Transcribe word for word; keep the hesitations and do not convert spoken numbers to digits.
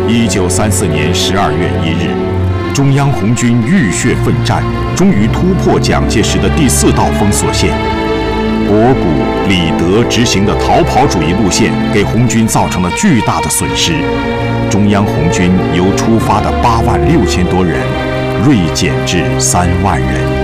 一九三四年十二月一日，中央红军浴血奋战，终于突破蒋介石的第四道封锁线。博古、李德执行的逃跑主义路线，给红军造成了巨大的损失。中央红军由出发的八万六千多人，锐减至三万人。